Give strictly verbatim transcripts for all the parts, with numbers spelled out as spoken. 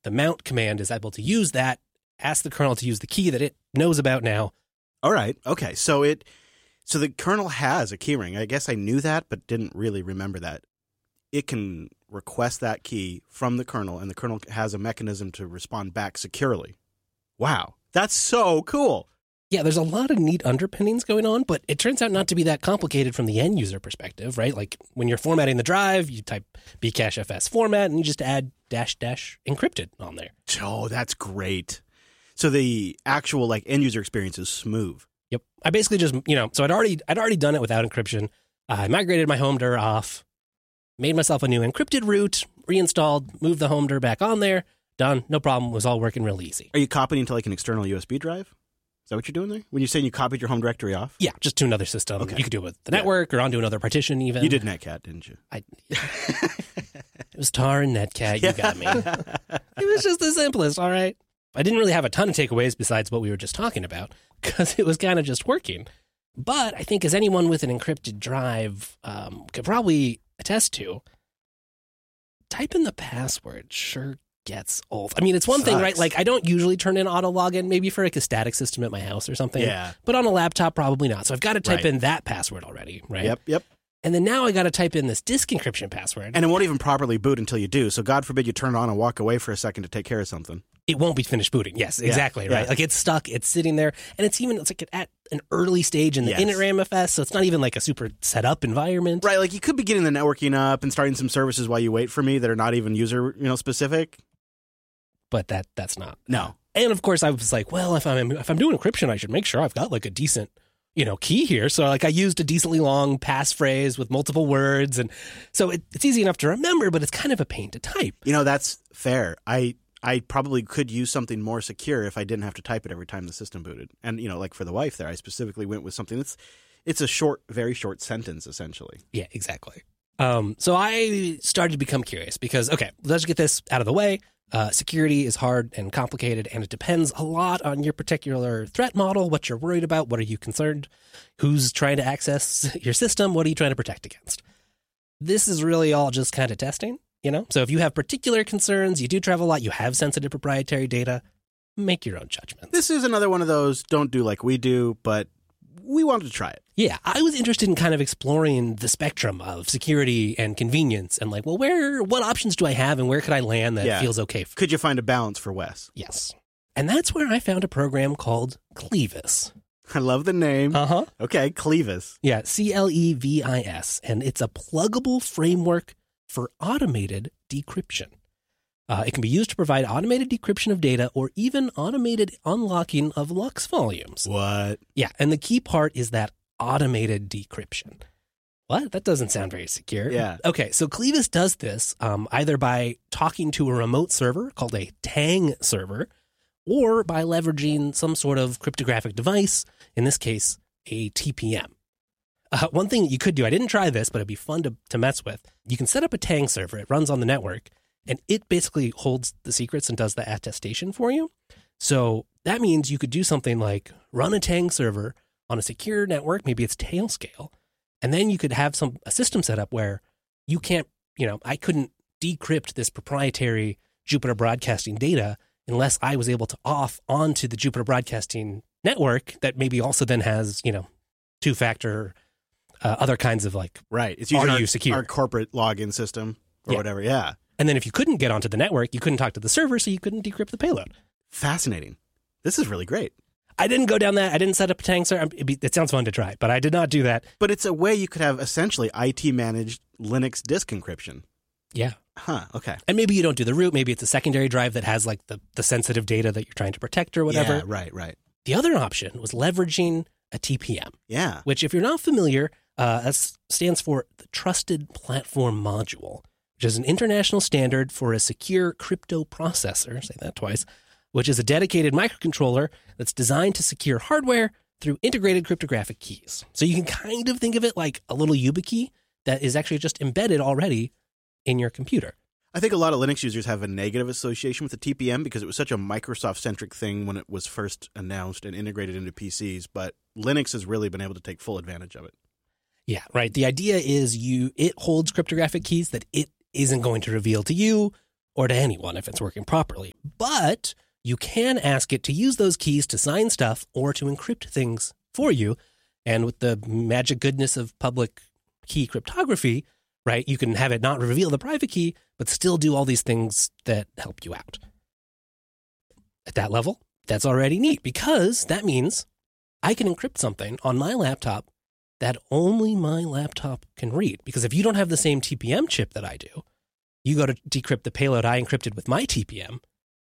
the mount command is able to use that, ask the kernel to use the key that it knows about now. All right. Okay. So it, so the kernel has a keyring. I guess I knew that, but didn't really remember that. It can request that key from the kernel, and the kernel has a mechanism to respond back securely. Wow. That's so cool. Yeah, there's a lot of neat underpinnings going on, but it turns out not to be that complicated from the end user perspective, right? Like when you're formatting the drive, you type bcachefs format and you just add dash dash encrypted on there. Oh, that's great. So the actual like end user experience is smooth. Yep. I basically just, you know, so I'd already I'd already done it without encryption. I migrated my home dir off, made myself a new encrypted root, reinstalled, moved the home dir back on there. Done. No problem. It was all working real easy. Are you copying to like an external U S B drive? Is that what you're doing there? When you're saying you copied your home directory off? Yeah, just to another system. Okay. You could do it with the network yeah. or onto another partition even. You did Netcat, didn't you? I. It was tar and Netcat. You got me. It was just the simplest, all right? I didn't really have a ton of takeaways besides what we were just talking about because it was kind of just working. But I think as anyone with an encrypted drive um, could probably attest to, typing the password sure gets old. I mean, it's one Sucks. thing, right? Like, I don't usually turn in auto login, maybe for like a static system at my house or something. Yeah. But on a laptop, probably not. So I've got to type Right. in that password already, right? Yep, yep. And then now I got to type in this disk encryption password. And it won't even properly boot until you do. So God forbid you turn it on and walk away for a second to take care of something. It won't be finished booting. Yes, exactly, yeah, right? yeah. Like, it's stuck. It's sitting there. And it's even, it's like at an early stage in the Yes. init RAM F S, so it's not even like a super set up environment. Right, like you could be getting the networking up and starting some services while you wait for me that are not even user, you know, specific. But that that's not. No. And of course, I was like, well, if I'm if I'm doing encryption, I should make sure I've got like a decent, you know, key here. So like I used a decently long passphrase with multiple words, and so it, it's easy enough to remember, but it's kind of a pain to type. You know, that's fair. I I probably could use something more secure if I didn't have to type it every time the system booted. And, you know, like for the wife there, I specifically went with something that's, it's a short, very short sentence, essentially. Yeah, exactly. Um, so I started to become curious because, okay, let's get this out of the way. Uh, security is hard and complicated, and it depends a lot on your particular threat model, what you're worried about, what are you concerned, who's trying to access your system, what are you trying to protect against. This is really all just kind of testing, you know? So if you have particular concerns, you do travel a lot, you have sensitive proprietary data, make your own judgments. This is another one of those, don't do like we do, but we wanted to try it. Yeah, I was interested in kind of exploring the spectrum of security and convenience and like, well, where, what options do I have and where could I land that Yeah. feels okay for? Could you find a balance for Wes? Yes. And that's where I found a program called Clevis. I love the name. Uh-huh. Okay, Clevis. Yeah, C L E V I S. And it's a pluggable framework for automated decryption. Uh, it can be used to provide automated decryption of data or even automated unlocking of LUKS volumes. What? Yeah, and the key part is that automated decryption. What? That doesn't sound very secure. Yeah. Okay, so Clevis does this um, either by talking to a remote server called a Tang server or by leveraging some sort of cryptographic device, in this case, a T P M. Uh, one thing you could do, I didn't try this, but it'd be fun to, to mess with. You can set up a Tang server. It runs on the network, and it basically holds the secrets and does the attestation for you. So that means you could do something like run a Tang server on a secure network, maybe it's Tailscale, and then you could have some a system set up where you can't, you know, I couldn't decrypt this proprietary Jupiter Broadcasting data unless I was able to off onto the Jupiter Broadcasting network that maybe also then has, you know, two-factor, uh, other kinds of like, Right. It's using Are our, you secure? our corporate login system or Yeah. whatever. Yeah. and then if you couldn't get onto the network, you couldn't talk to the server, so you couldn't decrypt the payload. Fascinating. This is really great. I didn't go down that. I didn't set up a Tang server. It'd be- It sounds fun to try, but I did not do that. But it's a way you could have essentially I T-managed Linux disk encryption. Yeah. Huh. Okay. And maybe you don't do the root. Maybe it's a secondary drive that has like the, the sensitive data that you're trying to protect or whatever. Yeah, right, right. The other option was leveraging a T P M, Yeah. which if you're not familiar, uh, that stands for the Trusted Platform Module, which is an international standard for a secure crypto processor, say that twice, which is a dedicated microcontroller that's designed to secure hardware through integrated cryptographic keys. So you can kind of think of it like a little YubiKey that is actually just embedded already in your computer. I think a lot of Linux users have a negative association with the T P M because it was such a Microsoft-centric thing when it was first announced and integrated into P Cs, but Linux has really been able to take full advantage of it. Yeah, right. The idea is you it holds cryptographic keys that it isn't going to reveal to you or to anyone if it's working properly. But you can ask it to use those keys to sign stuff or to encrypt things for you. And with the magic goodness of public key cryptography, right, you can have it not reveal the private key, but still do all these things that help you out. At that level, that's already neat because that means I can encrypt something on my laptop that only my laptop can read. Because if you don't have the same T P M chip that I do, you go to decrypt the payload I encrypted with my T P M,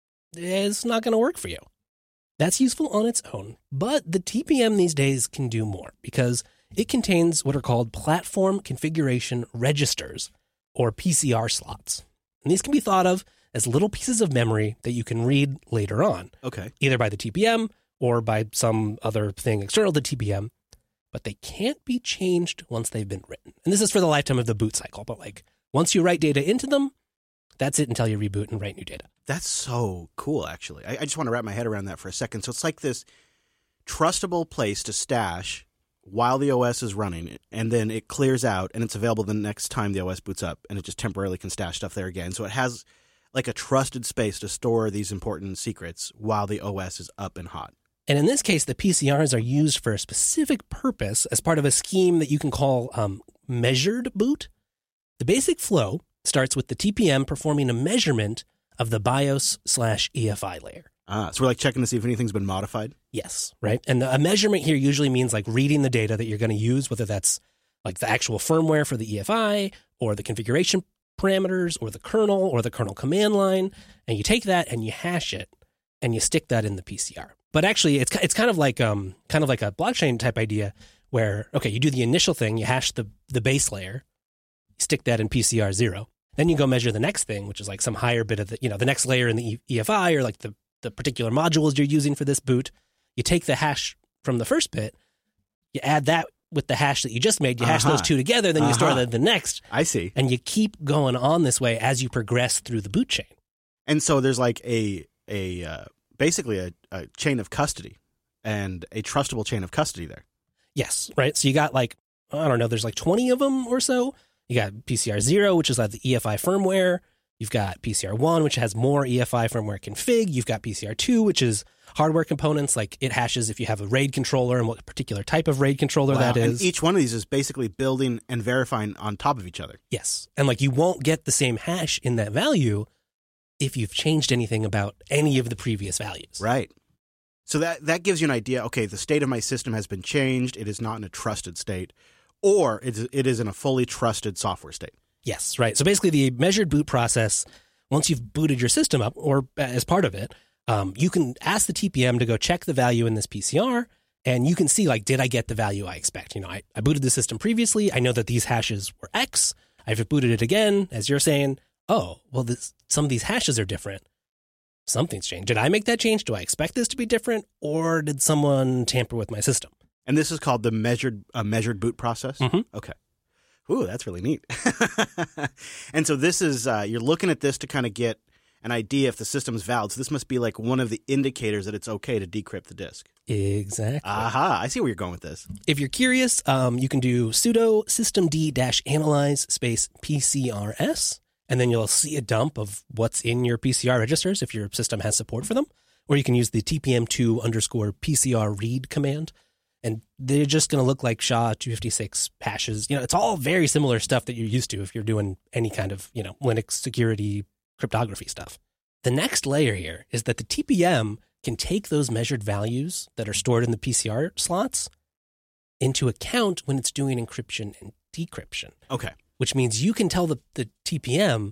it's not going to work for you. That's useful on its own, but the T P M these days can do more because it contains what are called platform configuration registers, or P C R slots. And these can be thought of as little pieces of memory that you can read later on. Okay. Either by the T P M or by some other thing external to T P M, but they can't be changed once they've been written. And this is for the lifetime of the boot cycle, but like once you write data into them, that's it until you reboot and write new data. That's so cool, actually. I, I just want to wrap my head around that for a second. So it's like this trustable place to stash while the O S is running, and then it clears out, and it's available the next time the O S boots up, and it just temporarily can stash stuff there again. So it has like a trusted space to store these important secrets while the O S is up and hot. And in this case, the P C Rs are used for a specific purpose as part of a scheme that you can call um, measured boot. The basic flow starts with the T P M performing a measurement of the BIOS slash E F I layer. Ah, so we're like checking to see if anything's been modified? Yes, right? And the, a measurement here usually means like reading the data that you're going to use, whether that's like the actual firmware for the E F I or the configuration parameters or the kernel or the kernel command line. And you take that and you hash it and you stick that in the P C R. But actually, it's it's kind of like um kind of like a blockchain type idea where, okay, you do the initial thing, you hash the, the base layer, you stick that in P C R zero. Then you go measure the next thing, which is like some higher bit of the, you know, the next layer in the E F I or like the, the particular modules you're using for this boot. You take the hash from the first bit, you add that with the hash that you just made, you hash uh-huh. those two together, then you uh-huh. store the, the next. I see. And you keep going on this way as you progress through the boot chain. And so there's like a, a uh, basically a, a chain of custody and a trustable chain of custody there. Yes, right? So you got like, I don't know, there's like twenty of them or so. You got P C R zero, which is like the E F I firmware. You've got P C R one, which has more E F I firmware config. You've got P C R two, which is hardware components, like it hashes if you have a RAID controller and what particular type of RAID controller Wow. that is. And each one of these is basically building and verifying on top of each other. Yes. And like you won't get the same hash in that value if you've changed anything about any of the previous values. Right. So that, that gives you an idea, okay, the state of my system has been changed. It is not in a trusted state, or it is, it is in a fully trusted software state. Yes, right. So basically the measured boot process, once you've booted your system up, or as part of it, um, you can ask the T P M to go check the value in this P C R, and you can see, like, did I get the value I expect? You know, I, I booted the system previously. I know that these hashes were X. I've booted it again, as you're saying. Oh, well, this, some of these hashes are different. Something's changed. Did I make that change? Do I expect this to be different? Or did someone tamper with my system? And this is called the measured uh, measured boot process? Mm-hmm. Okay. Ooh, that's really neat. And so this is, uh, you're looking at this to kind of get an idea if the system's valid. So this must be like one of the indicators that it's okay to decrypt the disk. Exactly. Aha, I see where you're going with this. If you're curious, um, you can do sudo systemd-analyze space P C R S, and then you'll see a dump of what's in your P C R registers if your system has support for them. Or you can use the T P M two underscore P C R read command, and they're just going to look like S H A two fifty-six hashes. You know, it's all very similar stuff that you're used to if you're doing any kind of, you know, Linux security cryptography stuff. The next layer here is that the T P M can take those measured values that are stored in the P C R slots into account when it's doing encryption and decryption. Okay. Which means you can tell the, the T P M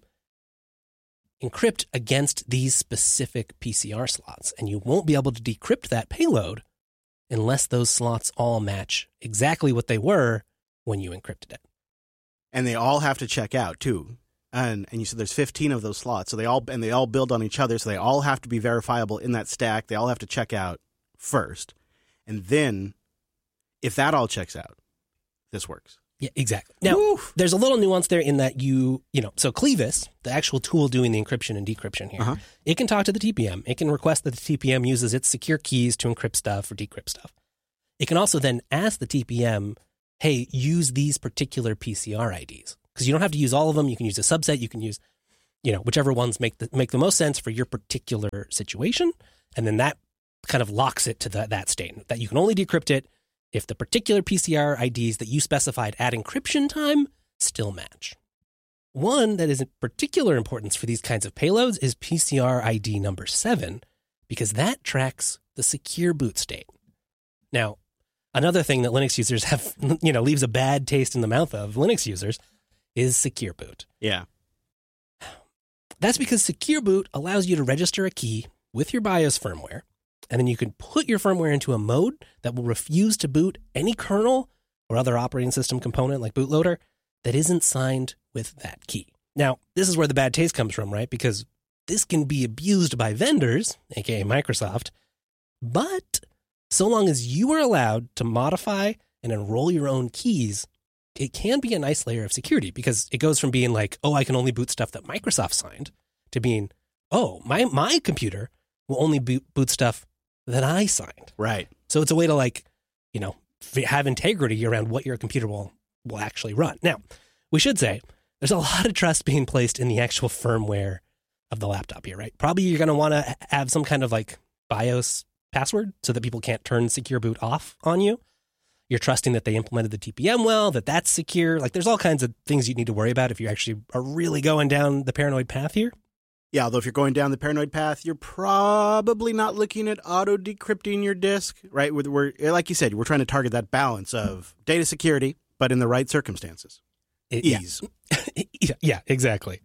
encrypt against these specific P C R slots, and you won't be able to decrypt that payload unless those slots all match exactly what they were when you encrypted it. And they all have to check out too. And and you said there's fifteen of those slots, so they all and they all build on each other, so they all have to be verifiable in that stack. They all have to check out first, and then if that all checks out, this works. Yeah, exactly. Now, Oof. There's a little nuance there in that you, you know, so Clevis, the actual tool doing the encryption and decryption here, uh-huh. it can talk to the T P M. It can request that the T P M uses its secure keys to encrypt stuff or decrypt stuff. It can also then ask the T P M, hey, use these particular P C R I Ds. Because you don't have to use all of them. You can use a subset. You can use, you know, whichever ones make the, make the most sense for your particular situation. And then that kind of locks it to the, that state, that you can only decrypt it if the particular P C R I Ds that you specified at encryption time still match. One that is of particular importance for these kinds of payloads is P C R I D number seven, because that tracks the secure boot state. Now, another thing that Linux users have, you know, leaves a bad taste in the mouth of Linux users is secure boot. Yeah. That's because secure boot allows you to register a key with your BIOS firmware, and then you can put your firmware into a mode that will refuse to boot any kernel or other operating system component like bootloader that isn't signed with that key. Now, this is where the bad taste comes from, right? Because this can be abused by vendors, aka Microsoft, but so long as you are allowed to modify and enroll your own keys, it can be a nice layer of security, because it goes from being like, oh, I can only boot stuff that Microsoft signed, to being, oh, my my computer will only boot, boot stuff that I signed. Right. So it's a way to, like, you know, have integrity around what your computer will, will actually run. Now, we should say there's a lot of trust being placed in the actual firmware of the laptop here, right? Probably you're going to want to have some kind of like BIOS password so that people can't turn secure boot off on you. You're trusting that they implemented the T P M well, that that's secure. Like, there's all kinds of things you need to worry about if you actually are really going down the paranoid path here. Yeah, although if you're going down the paranoid path, you're probably not looking at auto-decrypting your disk, right? We're, we're, like you said, we're trying to target that balance of data security, but in the right circumstances. It, Ease. Yeah. yeah, exactly.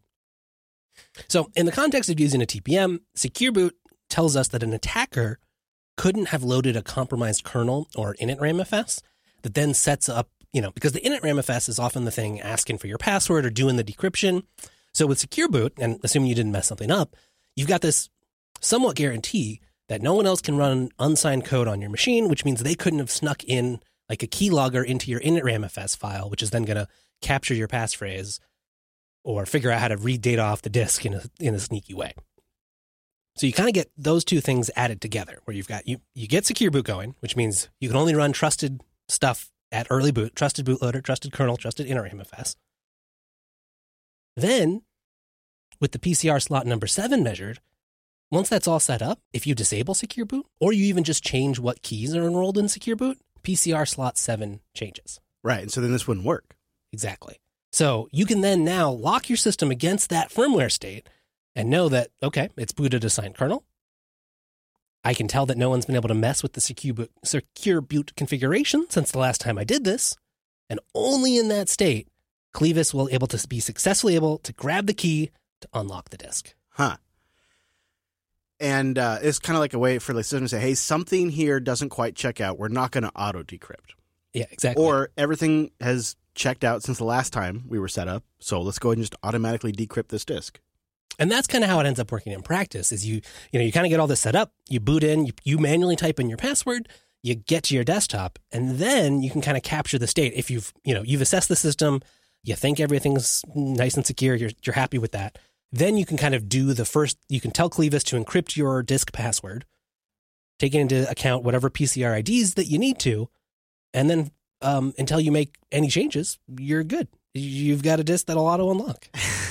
So in the context of using a T P M, secure boot tells us that an attacker couldn't have loaded a compromised kernel or initramfs that then sets up, you know, because the initramfs is often the thing asking for your password or doing the decryption. So with secure boot, and assuming you didn't mess something up, you've got this somewhat guarantee that no one else can run unsigned code on your machine, which means they couldn't have snuck in like a keylogger into your initramfs file, which is then going to capture your passphrase or figure out how to read data off the disk in a, in a sneaky way. So you kind of get those two things added together, where you've got, you, you get secure boot going, which means you can only run trusted stuff at early boot, trusted bootloader, trusted kernel, trusted initramfs. Then, with the P C R slot number seven measured, once that's all set up, if you disable secure boot, or you even just change what keys are enrolled in secure boot, P C R slot seven changes. Right, and so then this wouldn't work. Exactly. So you can then now lock your system against that firmware state and know that, okay, it's booted a signed kernel. I can tell that no one's been able to mess with the secure boot, secure boot configuration since the last time I did this. And only in that state, Clevis will able to be successfully able to grab the key to unlock the disk. Huh. And uh, it's kind of like a way for the system to say, hey, something here doesn't quite check out. We're not going to auto-decrypt. Yeah, exactly. Or everything has checked out since the last time we were set up, so let's go ahead and just automatically decrypt this disk. And that's kind of how it ends up working in practice, is you, you know, you kind of get all this set up, you boot in, you, you manually type in your password, you get to your desktop, and then you can kind of capture the state. If you've, you know, you've assessed the system, you think everything's nice and secure, you're, you're happy with that, then you can kind of do the first, you can tell Clevis to encrypt your disk password, taking into account whatever P C R I Ds that you need to, and then um, until you make any changes, you're good. You've got a disk that'll auto-unlock.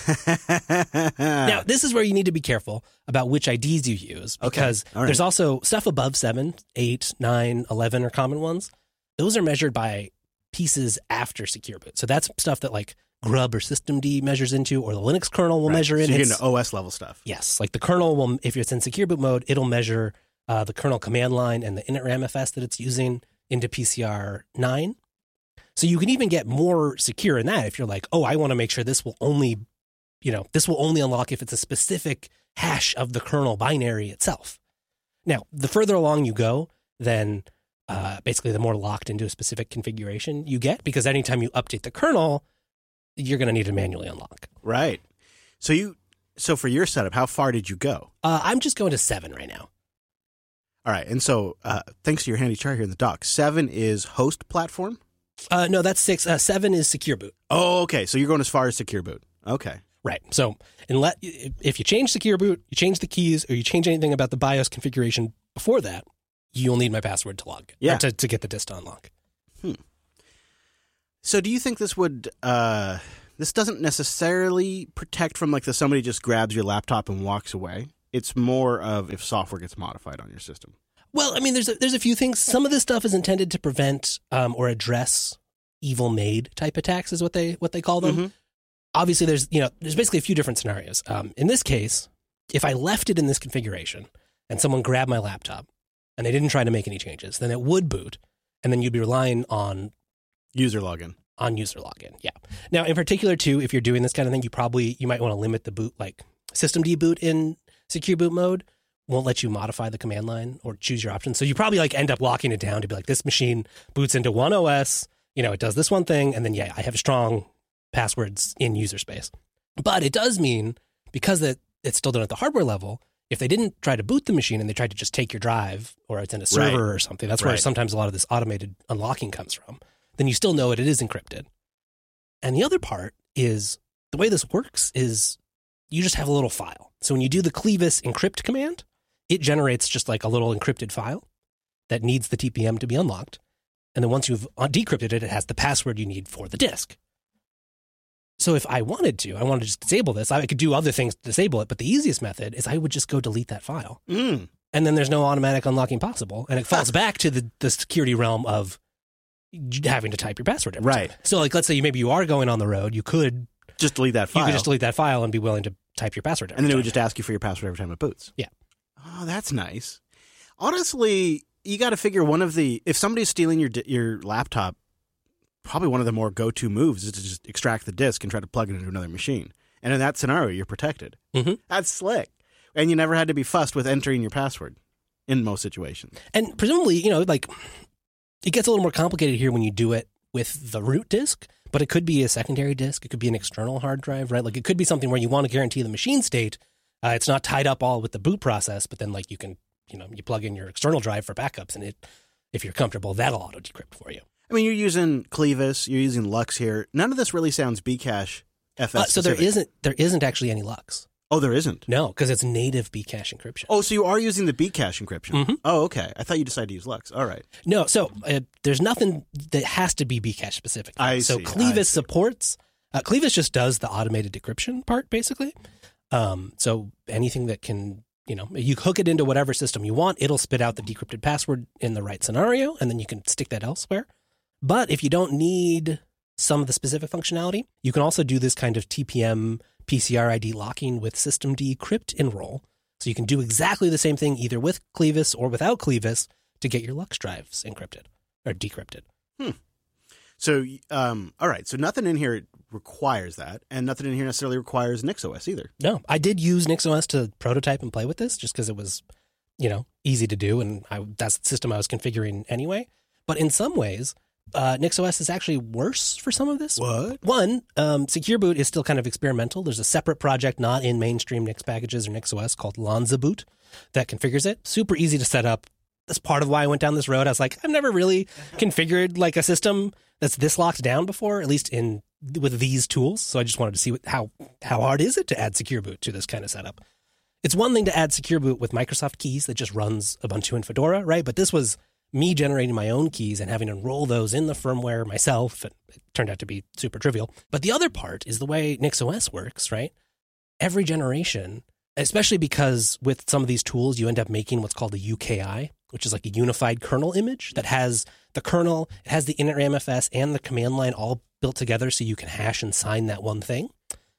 Now, this is where you need to be careful about which I Ds you use, because okay. Right. There's also stuff above seven, eight, nine, eleven are common ones. Those are measured by pieces after secure boot. So that's stuff that like Grub or Systemd measures into, or the Linux kernel will right. measure so in. So you're into O S level stuff. Yes. Like the kernel will, if it's in secure boot mode, it'll measure uh, the kernel command line and the initramfs that it's using into P C R nine. So you can even get more secure in that if you're like, oh, I want to make sure this will only, you know, this will only unlock if it's a specific hash of the kernel binary itself. Now, the further along you go, then uh, basically the more locked into a specific configuration you get, because anytime you update the kernel, you're going to need to manually unlock. Right. So you, so for your setup, how far did you go? Uh, I'm just going to seven right now. All right. And so uh, thanks to your handy chart here in the doc, seven is host platform? Uh, no, that's six. Uh, seven is secure boot. Oh, okay. So you're going as far as secure boot. Okay. Right. So unless, if you change secure boot, you change the keys, or you change anything about the BIOS configuration before that, you'll need my password to log. Yeah. Or to, to get the disk to unlock. Hmm. So do you think this would, uh, this doesn't necessarily protect from like the somebody just grabs your laptop and walks away. It's more of if software gets modified on your system. Well, I mean, there's a, there's a few things. Some of this stuff is intended to prevent um, or address evil maid type attacks, is what they what they call them. Mm-hmm. Obviously, there's you know there's basically a few different scenarios. Um, in this case, if I left it in this configuration and someone grabbed my laptop and they didn't try to make any changes, then it would boot, and then you'd be relying on user login. On user login, yeah. Now, in particular, too, if you're doing this kind of thing, you probably you might want to limit the boot, like system deboot in secure boot mode won't let you modify the command line or choose your options. So you probably like end up locking it down to be like, this machine boots into one O S, you know, it does this one thing, and then yeah, I have strong passwords in user space. But it does mean, because it, it's still done at the hardware level, if they didn't try to boot the machine and they tried to just take your drive, or it's in a server right. or something, that's where right. sometimes a lot of this automated unlocking comes from, then you still know it, it is encrypted. And the other part is, the way this works is you just have a little file. So when you do the Clevis encrypt command, it generates just like a little encrypted file that needs the T P M to be unlocked. And then once you've decrypted it, it has the password you need for the disk. So if I wanted to, I wanted to just disable this, I could do other things to disable it. But the easiest method is I would just go delete that file. Mm. And then there's no automatic unlocking possible. And it falls back to the, the security realm of having to type your password every right. time. So like, let's say you, maybe you are going on the road, you could just delete that file. You could just delete that file and be willing to type your password every And then time. it would just ask you for your password every time it boots. Yeah. Oh, that's nice. Honestly, you got to figure one of the, if somebody's stealing your your laptop, probably one of the more go-to moves is to just extract the disk and try to plug it into another machine. And in that scenario, you're protected. Mm-hmm. That's slick. And you never had to be fussed with entering your password in most situations. And presumably, you know, like, it gets a little more complicated here when you do it with the root disk, but it could be a secondary disk. It could be an external hard drive, right? Like, it could be something where you want to guarantee the machine state. Uh, it's not tied up all with the boot process, but then like you can, you know, you plug in your external drive for backups, and it, if you're comfortable, that'll auto decrypt for you. I mean, you're using Clevis, you're using Lux here. None of this really sounds Bcache F S uh, so there specific. isn't there isn't actually any Lux. Oh, there isn't? No, because it's native Bcache encryption. Oh, so you are using the Bcache encryption? Mm-hmm. Oh, okay. I thought you decided to use Lux. All right. No, so uh, there's nothing that has to be Bcache specific. I so see, Clevis I see. supports, uh, Clevis just does the automated decryption part, basically. Um, so anything that can, you know, you hook it into whatever system you want, it'll spit out the decrypted password in the right scenario, and then you can stick that elsewhere. But if you don't need some of the specific functionality, you can also do this kind of T P M P C R I D locking with system decrypt enroll. So you can do exactly the same thing either with Clevis or without Clevis to get your Lux drives encrypted or decrypted. Hmm. So, um, all right. So nothing in here requires that, and nothing in here necessarily requires NixOS either. No, I did use NixOS to prototype and play with this just because it was, you know, easy to do, and I, that's the system I was configuring anyway. But in some ways, uh, NixOS is actually worse for some of this. What? One, um, Secure Boot is still kind of experimental. There's a separate project not in mainstream Nix packages or NixOS called LanzaBoot that configures it. Super easy to set up. That's part of why I went down this road. I was like, I've never really configured like a system that's this locked down before, at least in with these tools. So I just wanted to see what, how how hard is it to add Secure Boot to this kind of setup. It's one thing to add Secure Boot with Microsoft keys that just runs Ubuntu and Fedora, right? But this was me generating my own keys and having to enroll those in the firmware myself. It turned out to be super trivial. But the other part is the way NixOS works, right? Every generation, especially because with some of these tools, you end up making what's called a U K I, which is like a unified kernel image that has the kernel, it has the inner M F S and the command line all built together so you can hash and sign that one thing.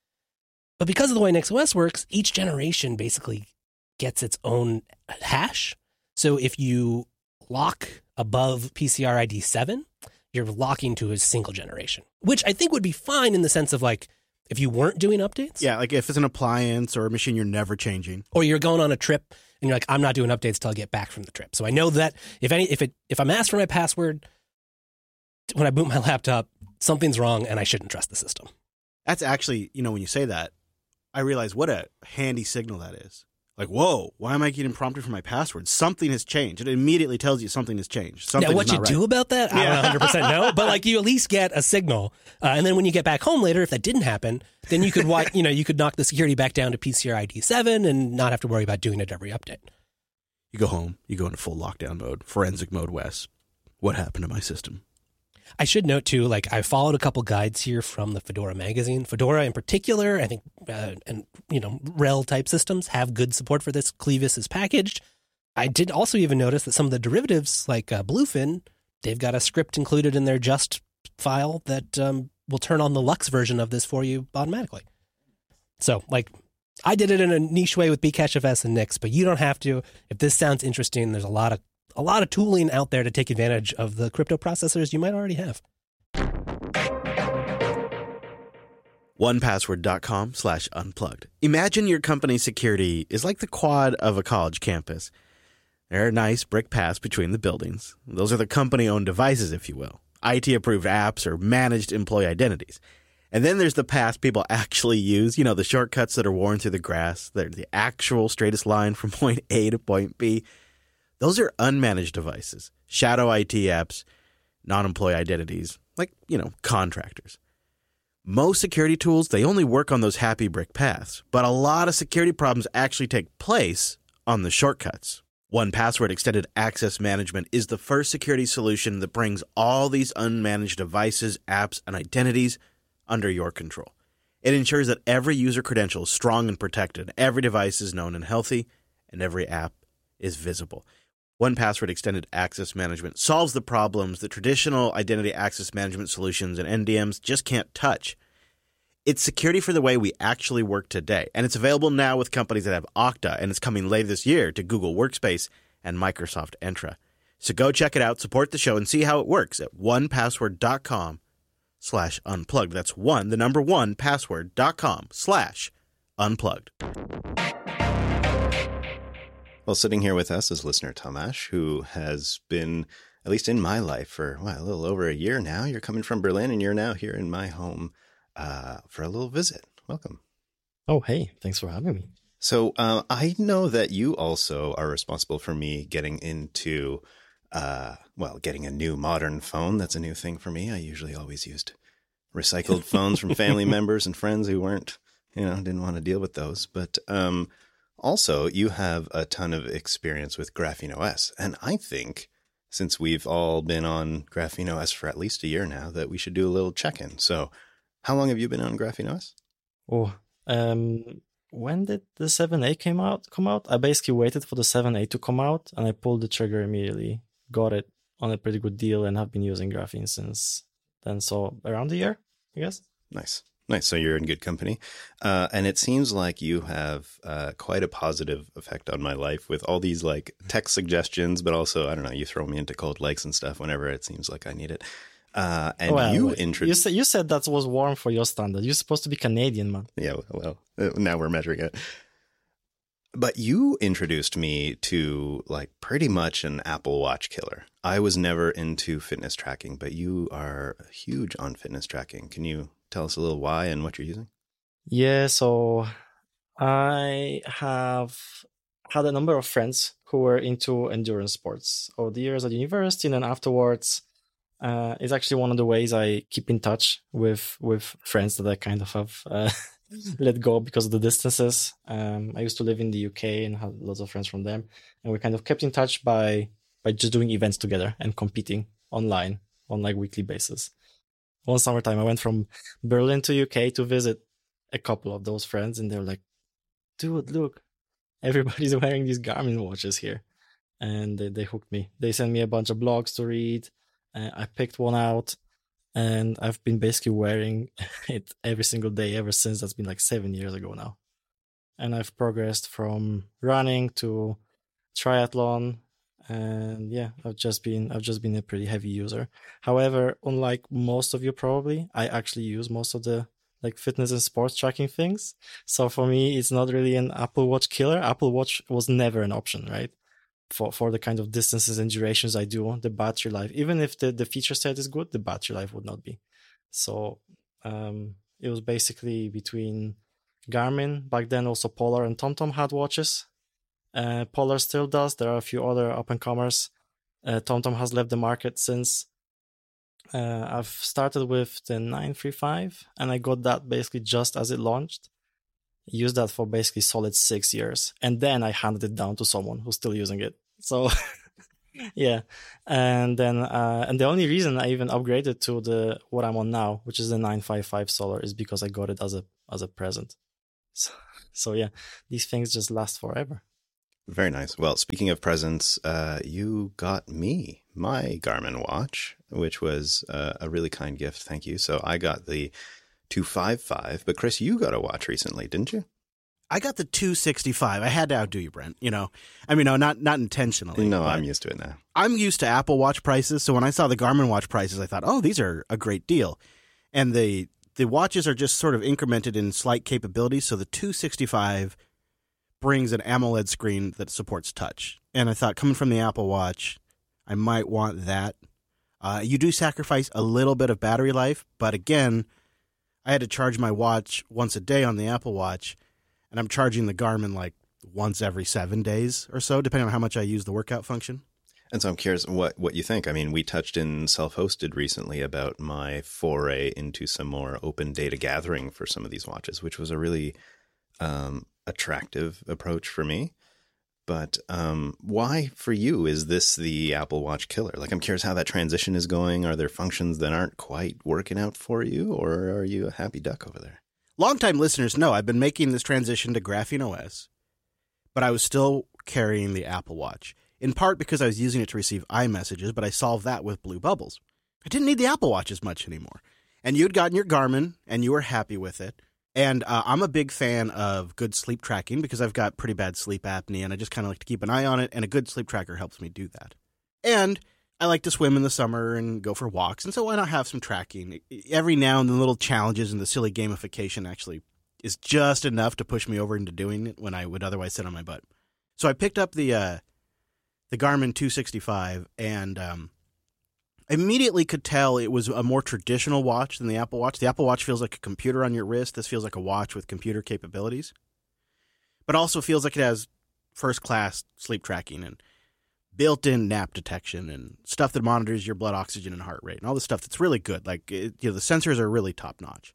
But because of the way NixOS works, each generation basically gets its own hash. So if you lock above P C R I D seven, you're locking to a single generation, which I think would be fine in the sense of like, if you weren't doing updates. Yeah, like if it's an appliance or a machine you're never changing. Or you're going on a trip and you're like, I'm not doing updates till I get back from the trip. So I know that if any, if it, if I'm asked for my password when I boot my laptop, something's wrong and I shouldn't trust the system. That's actually, you know, when you say that, I realize what a handy signal that is. Like, whoa, why am I getting prompted for my password? Something has changed. It immediately tells you something has changed. Something now, what is you not do right. about that, I don't one hundred percent know. But like, you at least get a signal, uh, and then when you get back home later, if that didn't happen, then you could, you know, you could knock the security back down to P C R I D seven and not have to worry about doing it every update. You go home, you go into full lockdown mode, forensic mode, Wes. What happened to my system? I should note too, like I followed a couple guides here from the Fedora magazine. Fedora in particular, I think, uh, and you know, RHEL type systems have good support for this. Clevis is packaged. I did also even notice that some of the derivatives, like uh, Bluefin, they've got a script included in their just file that um, will turn on the Lux version of this for you automatically. So, like, I did it in a niche way with Bcachefs and Nix, but you don't have to. If this sounds interesting, there's a lot of a lot of tooling out there to take advantage of the crypto processors you might already have. one password dot com slash unplugged. Imagine your company's security is like the quad of a college campus. There are nice brick paths between the buildings. Those are the company-owned devices, if you will. I T-approved apps or managed employee identities. And then there's the paths people actually use, you know, the shortcuts that are worn through the grass. They're the actual straightest line from point A to point B. Those are unmanaged devices, shadow I T apps, non-employee identities, like, you know, contractors. Most security tools, they only work on those happy brick paths, but a lot of security problems actually take place on the shortcuts. one Password Extended Access Management is the first security solution that brings all these unmanaged devices, apps, and identities under your control. It ensures that every user credential is strong and protected, every device is known and healthy, and every app is visible. one Password Extended Access Management solves the problems that traditional identity access management solutions and N D Ms just can't touch. It's security for the way we actually work today, and it's available now with companies that have Okta, and it's coming later this year to Google Workspace and Microsoft Entra. So go check it out, support the show, and see how it works at one password dot com slash unplugged. That's one, the number one, password dot com slash unplugged. Well, sitting here with us is listener Tomasz, who has been, at least in my life, for well, a little over a year now. You're coming from Berlin, and you're now here in my home uh, for a little visit. Welcome. Oh, hey, thanks for having me. So uh, I know that you also are responsible for me getting into, uh, well, getting a new modern phone. That's a new thing for me. I usually always used recycled phones from family members and friends who weren't, you know, didn't want to deal with those. But um also, you have a ton of experience with Graphene O S, and I think since we've all been on Graphene O S for at least a year now, that we should do a little check-in. So how long have you been on Graphene O S? Oh, um, when did the seven A came out, come out? I basically waited for the seven A to come out, and I pulled the trigger immediately, got it on a pretty good deal, and have been using Graphene since then. So around a year, I guess. Nice. Nice. So you're in good company. Uh, and it seems like you have uh, quite a positive effect on my life with all these like tech suggestions, but also, I don't know, you throw me into cold likes and stuff whenever it seems like I need it. Uh, and well, you wait, introduced... You, you said that was warm for your standard. You're supposed to be Canadian, man. Yeah, well, now we're measuring it. But you introduced me to like pretty much an Apple Watch killer. I was never into fitness tracking, but you are huge on fitness tracking. Can you tell us a little why and what you're using? Yeah, so I have had a number of friends who were into endurance sports over the years at university, and then afterwards, uh, it's actually one of the ways I keep in touch with with friends that I kind of have uh, let go because of the distances. Um, I used to live in the U K and had lots of friends from them, and we kind of kept in touch by by just doing events together and competing online on like weekly basis. One summertime, I went from Berlin to U K to visit a couple of those friends, and they're like, dude, look, everybody's wearing these Garmin watches here. And they, they hooked me. They sent me a bunch of blogs to read. Uh, I picked one out, and I've been basically wearing it every single day ever since. That's been like seven years ago now. And I've progressed from running to triathlon. And yeah, I've just been I've just been a pretty heavy user. However, unlike most of you probably, I actually use most of the like fitness and sports tracking things. So for me, it's not really an Apple Watch killer. Apple Watch was never an option, right? For for the kind of distances and durations I do, the battery life, even if the, the feature set is good, the battery life would not be. So um, it was basically between Garmin, back then also Polar and TomTom had watches. Uh, Polar still does. There are a few other up-and-comers. Uh, TomTom has left the market since. Uh, I've started with the nine thirty-five, and I got that basically just as it launched. Used that for basically solid six years. And then I handed it down to someone who's still using it. So Yeah, and then uh, and the only reason I even upgraded to the what I'm on now, which is the nine fifty-five Solar, is because I got it as a as a present. So, so yeah, these things just last forever. Very nice. Well, speaking of presents, uh, you got me my Garmin watch, which was uh, a really kind gift. Thank you. So I got the two fifty-five, but Chris, you got a watch recently, didn't you? I got the two sixty-five. I had to outdo you, Brent. You know, I mean, no, not not intentionally. No, I'm used to it now. I'm used to Apple Watch prices, so when I saw the Garmin watch prices, I thought, oh, these are a great deal. And the the watches are just sort of incremented in slight capabilities. So the two sixty-five brings an AMOLED screen that supports touch. And I thought, coming from the Apple Watch, I might want that. Uh, you do sacrifice a little bit of battery life, but again, I had to charge my watch once a day on the Apple Watch, and I'm charging the Garmin like once every seven days or so, depending on how much I use the workout function. And so I'm curious what, what you think. I mean, we touched in Self-Hosted recently about my foray into some more open data gathering for some of these watches, which was a really um, attractive approach for me. But um, why for you is this the Apple Watch killer? Like, I'm curious how that transition is going. Are there functions that aren't quite working out for you, or are you a happy duck over there? Longtime listeners know I've been making this transition to Graphene O S, but I was still carrying the Apple Watch, in part because I was using it to receive iMessages, but I solved that with Blue Bubbles. I didn't need the Apple Watch as much anymore. And you had gotten your Garmin, and you were happy with it. And uh, I'm a big fan of good sleep tracking because I've got pretty bad sleep apnea, and I just kind of like to keep an eye on it, and a good sleep tracker helps me do that. And I like to swim in the summer and go for walks, and so why not have some tracking? Every now and then little challenges and the silly gamification actually is just enough to push me over into doing it when I would otherwise sit on my butt. So I picked up the uh, the Garmin two sixty-five, and um, immediately could tell it was a more traditional watch than the Apple Watch. The Apple Watch feels like a computer on your wrist. This feels like a watch with computer capabilities, but also feels like it has first-class sleep tracking and built-in nap detection and stuff that monitors your blood oxygen and heart rate and all this stuff that's really good. Like, it, you know, the sensors are really top-notch.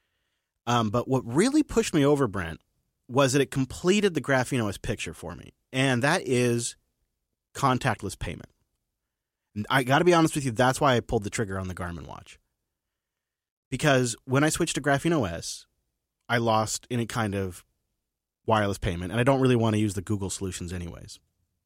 Um, but what really pushed me over, Brent, was that it completed the Graphene O S picture for me, and that is contactless payment. I got to be honest with you, that's why I pulled the trigger on the Garmin watch. Because when I switched to Graphene O S, I lost any kind of wireless payment, and I don't really want to use the Google solutions anyways.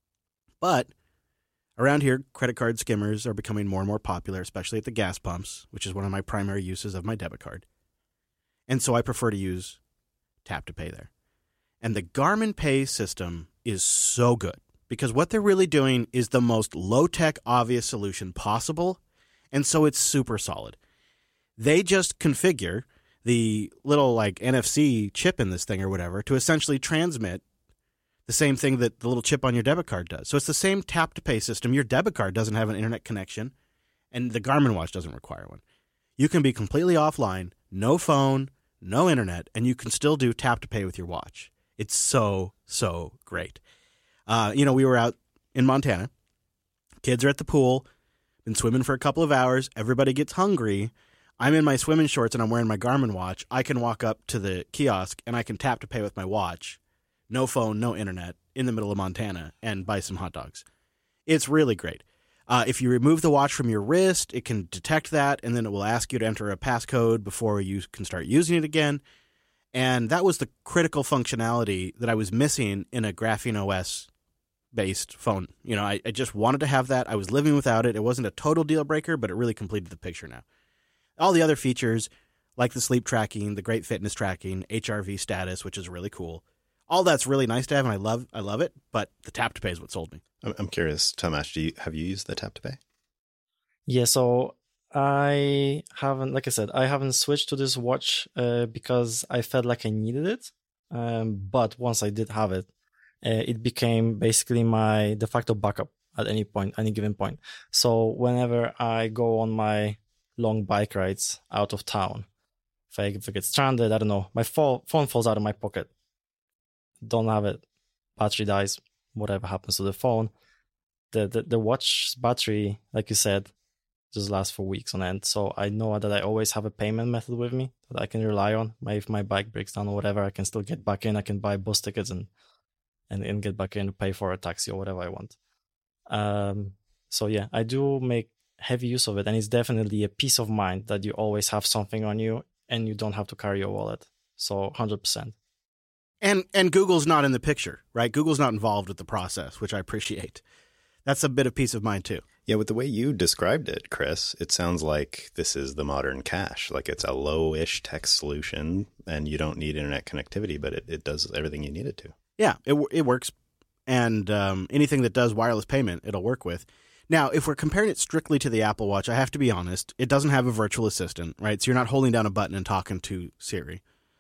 But around here, credit card skimmers are becoming more and more popular, especially at the gas pumps, which is one of my primary uses of my debit card. And so I prefer to use Tap to Pay there. And the Garmin Pay system is so good, because what they're really doing is the most low-tech, obvious solution possible, and so it's super solid. They just configure the little like N F C chip in this thing or whatever to essentially transmit the same thing that the little chip on your debit card does. So it's the same tap-to-pay system. Your debit card doesn't have an internet connection, and the Garmin watch doesn't require one. You can be completely offline, no phone, no internet, and you can still do tap-to-pay with your watch. It's so, so great. Uh, you know, we were out in Montana. Kids are at the pool, been swimming for a couple of hours. Everybody gets hungry. I'm in my swimming shorts and I'm wearing my Garmin watch. I can walk up to the kiosk and I can tap to pay with my watch. No phone, no internet, in the middle of Montana, and buy some hot dogs. It's really great. Uh, if you remove the watch from your wrist, it can detect that, and then it will ask you to enter a passcode before you can start using it again. And that was the critical functionality that I was missing in a Graphene O S based phone. You know, I, I just wanted to have that. I was living without it. It wasn't a total deal breaker, but it really completed the picture now. All the other features, like the sleep tracking, the great fitness tracking, H R V status, which is really cool. All that's really nice to have, and I love I love it, but the tap to pay is what sold me. I'm curious, Tomasz, do you, have you used the tap to pay? Yeah, so I haven't, like I said, I haven't switched to this watch uh, because I felt like I needed it. Um, but once I did have it, uh, it became basically my de facto backup at any point, any given point. So whenever I go on my long bike rides out of town, if I, if I get stranded, I don't know, my phone, phone falls out of my pocket. Don't have it. Battery dies. Whatever happens to the phone. The, the, the watch battery, like you said, just lasts for weeks on end. So I know that I always have a payment method with me that I can rely on. My, if my bike breaks down or whatever, I can still get back in. I can buy bus tickets and, and, and get back in to pay for a taxi or whatever I want. Um, So yeah, I do make heavy use of it, and it's definitely a peace of mind that you always have something on you and you don't have to carry your wallet. So one hundred percent. And and Google's not in the picture, right? Google's not involved with the process, which I appreciate. That's a bit of peace of mind too. Yeah, with the way you described it, Chris, it sounds like this is the modern cache. Like it's a low-ish tech solution and you don't need internet connectivity, but it, it does everything you need it to. Yeah, it it works. And um, anything that does wireless payment, it'll work with. Now, if we're comparing it strictly to the Apple Watch, I have to be honest, it doesn't have a virtual assistant, right? So you're not holding down a button and talking to Siri,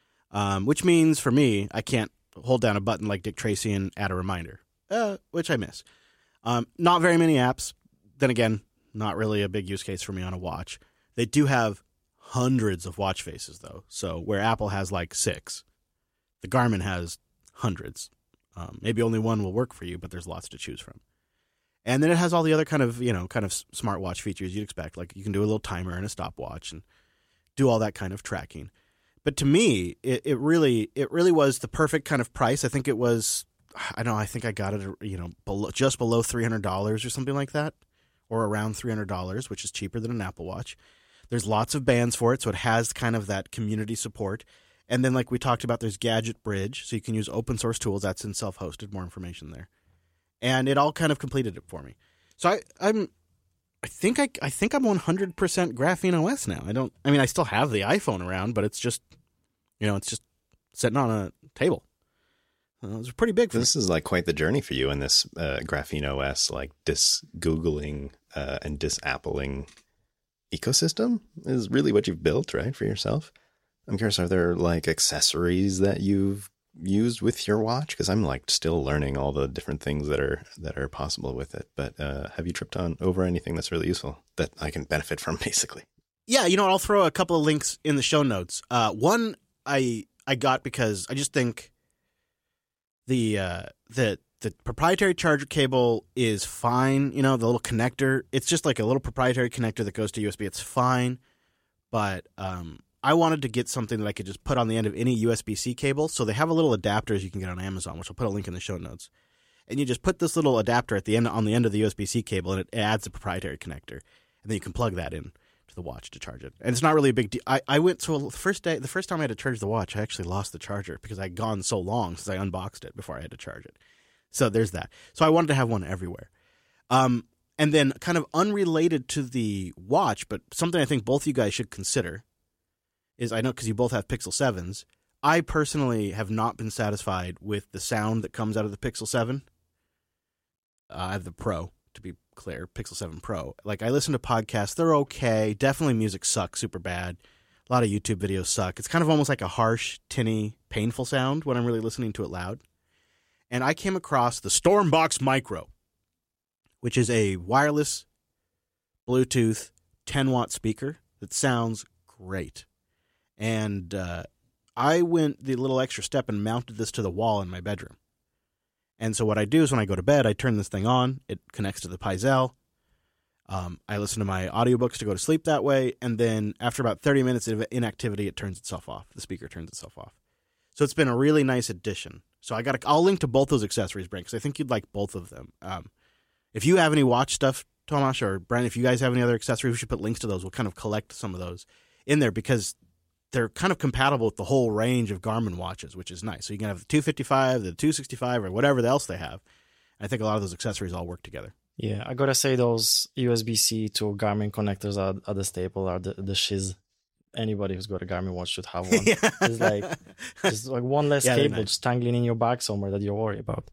um, which means for me, I can't hold down a button like Dick Tracy and add a reminder, uh, which I miss. Um, not very many apps. Then again, not really a big use case for me on a watch. They do have hundreds of watch faces, though. So where Apple has like six, the Garmin has hundreds. Um, maybe only one will work for you, but there's lots to choose from. And then it has all the other kind of, you know, kind of smartwatch features you'd expect. Like you can do a little timer and a stopwatch and do all that kind of tracking. But to me, it, it really it really was the perfect kind of price. I think it was, I don't know, I think I got it, you know, below, just below three hundred dollars or something like that, or around three hundred dollars, which is cheaper than an Apple Watch. There's lots of bands for it, so it has kind of that community support. And then like we talked about, there's Gadget Bridge, so you can use open source tools. That's in self-hosted, more information there. And it all kind of completed it for me. So I, I'm, I think I, I think I'm one hundred percent Graphene O S now. I don't, I mean, I still have the iPhone around, but it's just, you know, it's just sitting on a table. Uh, it was pretty big for This me. is like quite the journey for you in this uh, Graphene O S, like dis-Googling uh, and dis-Appling ecosystem is really what you've built, right, for yourself? I'm curious, are there like accessories that you've used with your watch? Because I'm like still learning all the different things that are that are possible with it. But uh, have you tripped on over anything that's really useful that I can benefit from, basically? Yeah, you know, I'll throw a couple of links in the show notes. Uh, one I I got because I just think the uh, the the proprietary charger cable is fine. You know, the little connector, it's just like a little proprietary connector that goes to U S B. It's fine, but um, I wanted to get something that I could just put on the end of any U S B C cable. So they have a little adapters you can get on Amazon, which I'll put a link in the show notes. And you just put this little adapter at the end on the end of the U S B C cable, and it adds a proprietary connector. And then you can plug that in to the watch to charge it. And it's not really a big deal. I, I went so the first day, the first time I had to charge the watch, I actually lost the charger because I'd gone so long since I unboxed it before I had to charge it. So there's that. So I wanted to have one everywhere. Um, and then kind of unrelated to the watch, but something I think both you guys should consider is, I know because you both have Pixel sevens, I personally have not been satisfied with the sound that comes out of the Pixel seven. Uh, I have the Pro, to be clear, Pixel seven Pro. Like, I listen to podcasts, they're okay. Definitely music sucks super bad. A lot of YouTube videos suck. It's kind of almost like a harsh, tinny, painful sound when I'm really listening to it loud. And I came across the Stormbox Micro, which is a wireless Bluetooth ten watt speaker that sounds great. And uh, I went the little extra step and mounted this to the wall in my bedroom. And so what I do is when I go to bed, I turn this thing on. It connects to the Pyzel. Um, I listen to my audiobooks to go to sleep that way. And then after about thirty minutes of inactivity, it turns itself off. The speaker turns itself off. So it's been a really nice addition. So I got. I'll link to both those accessories, Brent, because I think you'd like both of them. Um, if you have any watch stuff, Tomasz or Brent, if you guys have any other accessories, we should put links to those. We'll kind of collect some of those in there because they're kind of compatible with the whole range of Garmin watches, which is nice. So you can have the two fifty-five, the two sixty-five, or whatever else they have. I think a lot of those accessories all work together. Yeah, I gotta say those U S B C to Garmin connectors are, are the staple, are the, the shiz. Anybody who's got a Garmin watch should have one. Yeah. It's like just like one less Yeah, they're cable nice. just dangling in your bag somewhere that you're worried about.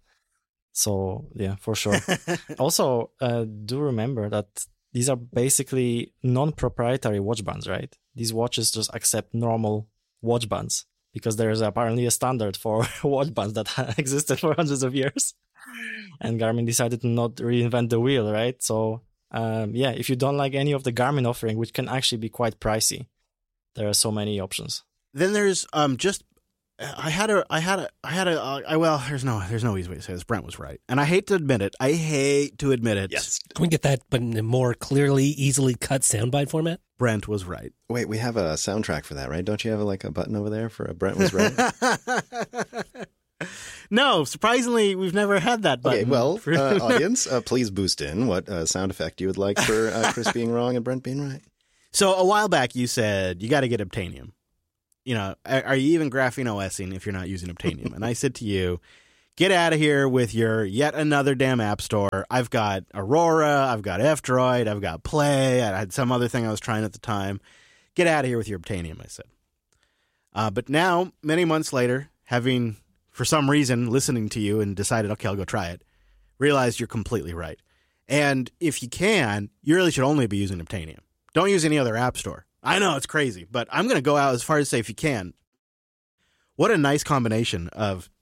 So yeah, for sure. Also, uh, do remember that these are basically non-proprietary watch bands, right? These watches just accept normal watch bands because there is apparently a standard for watch bands that existed for hundreds of years. And Garmin decided to not reinvent the wheel, right? So um, yeah, if you don't like any of the Garmin offering, which can actually be quite pricey, there are so many options. Then there's um just I had a I had a I had a uh, I, well there's no there's no easy way to say this. Brent was right, and I hate to admit it. I hate to admit it. Yes. Can we get that, but in a more clearly, easily cut soundbite format? Brent was right. Wait, we have a soundtrack for that, right? Don't you have like a button over there for a Brent was right? No, surprisingly, we've never had that button. Okay, well, for- uh, audience, uh, please boost in what uh, sound effect you would like for uh, Chris being wrong and Brent being right. So a while back, you said you got to get Obtainium. You know, are, are you even graphing OSing if you're not using Obtainium? And I said to you, get out of here with your yet another damn app store. I've got Aurora, I've got F-Droid, I've got Play, I had some other thing I was trying at the time. Get out of here with your Obtainium, I said. Uh, but now, many months later, having, for some reason, listening to you and decided, okay, I'll go try it, realized you're completely right. And if you can, you really should only be using Obtainium. Don't use any other app store. I know, it's crazy, but I'm going to go out as far as say if you can. What a nice combination of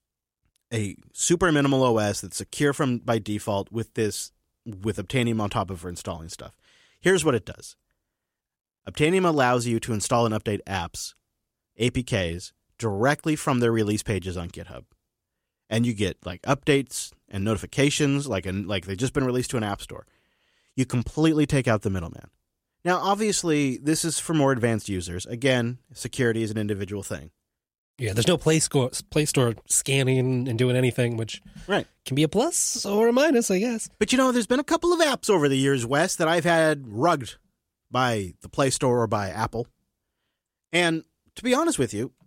a super minimal O S that's secure from by default with this, with Obtainium on top of for installing stuff. Here's what it does. Obtainium allows you to install and update apps, A P Ks, directly from their release pages on GitHub. And you get like updates and notifications like, a, like they've just been released to an app store. You completely take out the middleman. Now, obviously, this is for more advanced users. Again, security is an individual thing. Yeah, there's no Play Store, Play Store scanning and doing anything, which right. can be a plus or a minus, I guess. But, you know, there's been a couple of apps over the years, Wes, that I've had rugged by the Play Store or by Apple. And to be honest with you,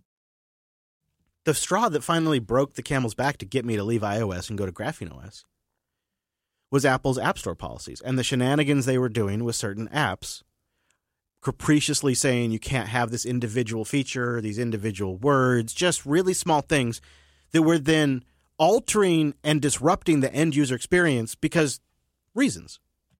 the straw that finally broke the camel's back to get me to leave iOS and go to GrapheneOS was Apple's App Store policies and the shenanigans they were doing with certain apps, capriciously saying you can't have this individual feature, these individual words, just really small things that were then altering and disrupting the end user experience because reasons.